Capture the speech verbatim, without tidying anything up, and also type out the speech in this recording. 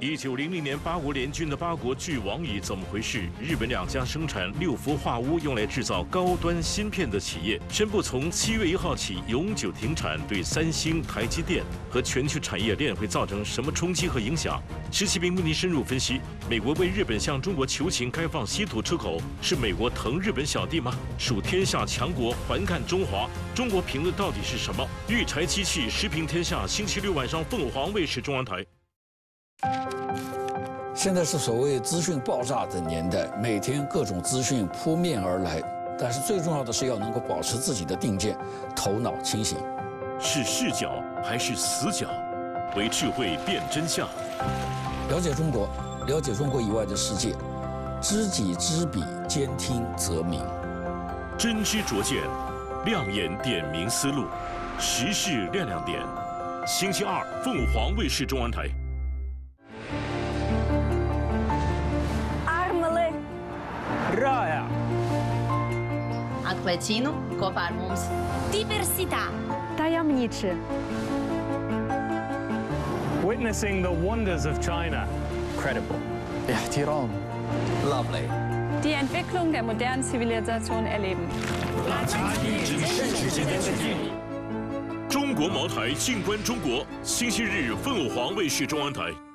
一九零零年八国联军的八国巨王椅怎么回事？日本两家生产六氟化钨用来制造高端芯片的企业宣布，从七月一号起永久停产，对三星、台积电和全球产业链会造成什么冲击和影响？十七名为您深入分析。美国为日本向中国求情开放稀土出口，是美国疼日本小弟吗？属天下强国，环看中华。中国评论到底是什么？育柴机器时评天下，星期六晚上凤凰卫视中央台。 现在是所谓资讯爆炸的年代，每天各种资讯扑面而来，但是最重要的是要能够保持自己的定见，头脑清醒。 是视角还是死角？为智慧辨真相。 了解中国，了解中国以外的世界，知己知彼，兼听则明。 真知灼见，亮眼点明思路，时事亮亮点。星期二，凤凰卫视中央台。 Rāja. Atklēcinu kopā ar mums. Diversitā. Tajemniczy. Witnessing the wonders of China. Credible. احترام. Lovely. Die Entwicklung der modernen Zivilisation erleben. 中国茅台，静观中国。星期日，凤凰卫视中央台。